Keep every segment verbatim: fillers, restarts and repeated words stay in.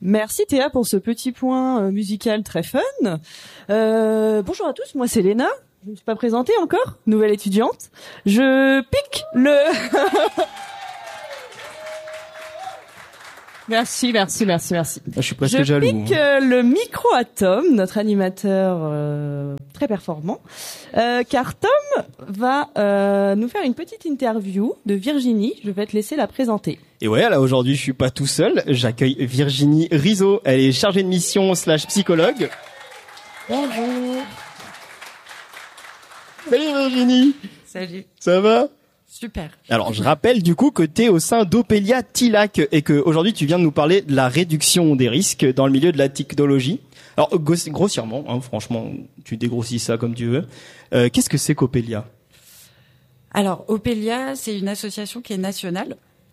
Merci Théa pour ce petit point euh, musical très fun. Euh, bonjour à tous, moi c'est Léna. Je ne me suis pas présentée encore, nouvelle étudiante. Je pique le... Merci, merci, merci, merci. Je suis presque Je jaloux. pique euh, le micro à Tom, notre animateur euh, très performant, euh, car Tom va euh, nous faire une petite interview de Virginie. Je vais te laisser la présenter. Et ouais, là aujourd'hui je suis pas tout seul. J'accueille Virginie Rizzo. Elle est chargée de mission slash psychologue. Bonjour. Salut Virginie. Salut. Ça va? Super. Alors, je rappelle du coup que tu es au sein d'Opelia Tilac et que aujourd'hui tu viens de nous parler de la réduction des risques dans le milieu de la technologie. Alors, grossièrement, hein, franchement, tu dégrossis ça comme tu veux. Euh, qu'est-ce que c'est qu'Opelia? Alors, Opelia, c'est une association qui est nationale.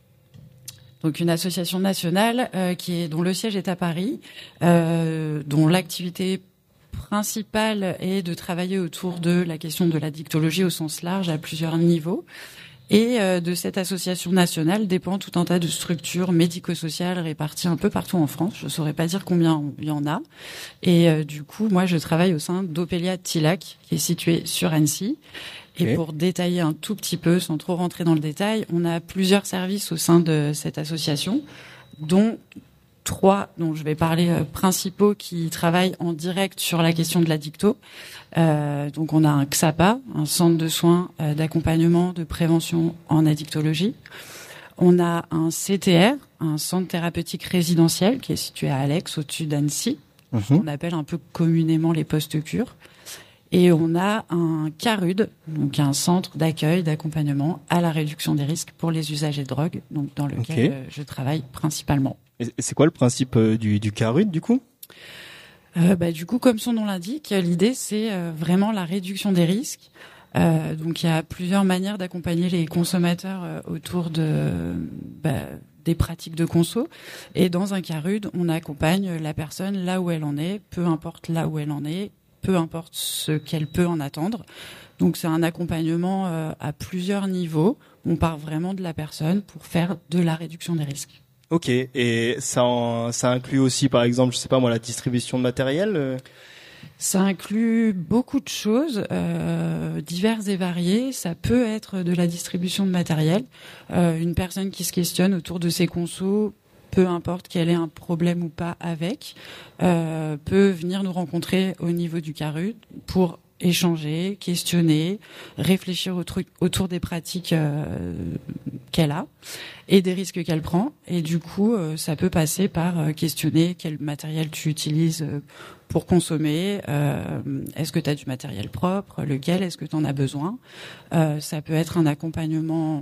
Donc, une association nationale euh, qui est dont le siège est à Paris, euh, dont l'activité principale est de travailler autour de la question de la dictologie au sens large à plusieurs niveaux. Et euh, de cette association nationale dépend tout un tas de structures médico-sociales réparties un peu partout en France. Je saurais pas dire combien il y en a. Et euh, du coup, moi, je travaille au sein d'Opelia Tilac, qui est situé sur Annecy. Et okay. Pour détailler un tout petit peu, sans trop rentrer dans le détail, on a plusieurs services au sein de cette association, dont trois dont je vais parler euh, principaux qui travaillent en direct sur la question de la dicto. Euh, donc on a un X A P A, un centre de soins euh, d'accompagnement de prévention en addictologie. On a un C T R, un centre thérapeutique résidentiel qui est situé à Alex, au-dessus d'Annecy. Mmh. On appelle un peu communément les postes-cures. Et on a un C A R U D, donc un centre d'accueil, d'accompagnement à la réduction des risques pour les usagers de drogue, donc dans lequel okay. euh, je travaille principalement. Et c'est quoi le principe euh, du, du C A R U D du coup? euh, bah, Du coup, comme son nom l'indique, l'idée c'est euh, vraiment la réduction des risques. Euh, donc il y a plusieurs manières d'accompagner les consommateurs euh, autour de bah, des pratiques de conso. Et dans un C A R U D, on accompagne la personne là où elle en est, peu importe là où elle en est, peu importe ce qu'elle peut en attendre. Donc c'est un accompagnement euh, à plusieurs niveaux. On part vraiment de la personne pour faire de la réduction des risques. Ok, et ça, en, ça inclut aussi, par exemple, je sais pas moi, la distribution de matériel euh... Ça inclut beaucoup de choses, euh, diverses et variées. Ça peut être de la distribution de matériel. Euh, une personne qui se questionne autour de ses consos, peu importe qu'elle ait un problème ou pas avec, euh, peut venir nous rencontrer au niveau du C A R U D pour échanger, questionner, réfléchir au truc, autour des pratiques euh, qu'elle a et des risques qu'elle prend. Et du coup, euh, ça peut passer par euh, questionner quel matériel tu utilises euh, pour consommer. Euh, est-ce que tu as du matériel propre? Lequel? Est-ce que tu en as besoin? euh, Ça peut être un accompagnement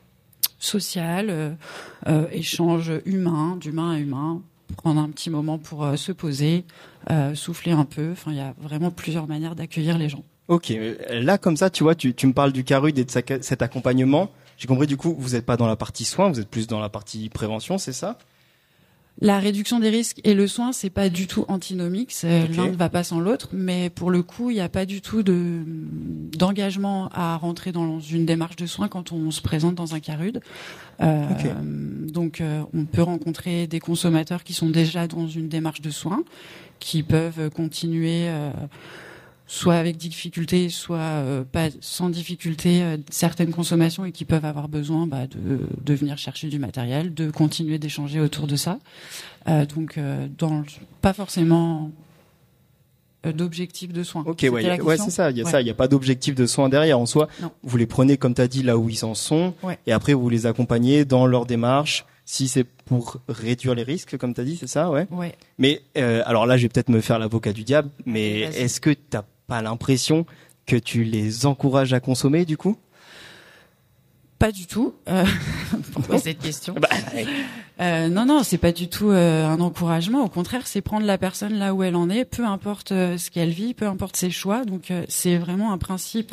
social, euh, euh, échange humain, d'humain à humain, prendre un petit moment pour euh, se poser, euh, souffler un peu. Enfin, il y a vraiment plusieurs manières d'accueillir les gens. Ok, là comme ça, tu vois, tu, tu me parles du C A R U D et de sa, cet accompagnement. J'ai compris, du coup, vous n'êtes pas dans la partie soins, vous êtes plus dans la partie prévention, c'est ça? La réduction des risques et le soin, c'est pas du tout antinomique. Okay. L'un ne va pas sans l'autre, mais pour le coup, il n'y a pas du tout de d'engagement à rentrer dans une démarche de soins quand on se présente dans un C A R U D. Euh, okay. Donc, euh, on peut rencontrer des consommateurs qui sont déjà dans une démarche de soins, qui peuvent continuer. Euh, soit avec difficulté, soit euh, pas sans difficulté, euh, certaines consommations et qui peuvent avoir besoin bah, de, de venir chercher du matériel, de continuer d'échanger autour de ça. Euh, donc, euh, dans, pas forcément euh, d'objectif de soins. Ok, ouais, y a, ouais, c'est ça. Il y a ouais. ça. Il y a pas d'objectif de soins derrière. En soi, non. Vous les prenez comme tu as dit là où ils en sont, ouais. Et après vous les accompagnez dans leur démarche. Si c'est pour réduire les risques, comme tu as dit, c'est ça, ouais. Ouais. Mais euh, alors là, je vais peut-être me faire l'avocat du diable, mais Vas-y. Est-ce que t'as pas l'impression que tu les encourages à consommer du coup? Pas du tout. Euh, pourquoi cette question? bah, euh, Non, non, c'est pas du tout euh, un encouragement. Au contraire, c'est prendre la personne là où elle en est, peu importe euh, ce qu'elle vit, peu importe ses choix. Donc, euh, c'est vraiment un principe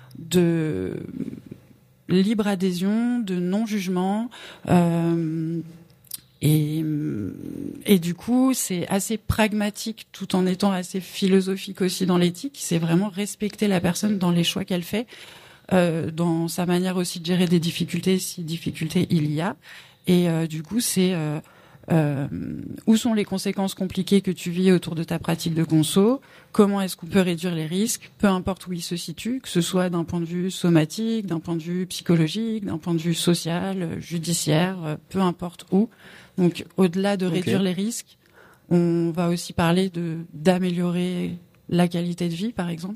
de libre adhésion, de non-jugement. Euh, Et, et du coup, c'est assez pragmatique tout en étant assez philosophique aussi dans l'éthique. C'est vraiment respecter la personne dans les choix qu'elle fait, euh, dans sa manière aussi de gérer des difficultés, si difficultés il y a. Et euh, du coup, c'est euh, euh, où sont les conséquences compliquées que tu vis autour de ta pratique de conso, comment est-ce qu'on peut réduire les risques, peu importe où ils se situent, que ce soit d'un point de vue somatique, d'un point de vue psychologique, d'un point de vue social, judiciaire, peu importe où. Donc, au-delà de réduire okay. les risques, on va aussi parler de d'améliorer la qualité de vie, par exemple.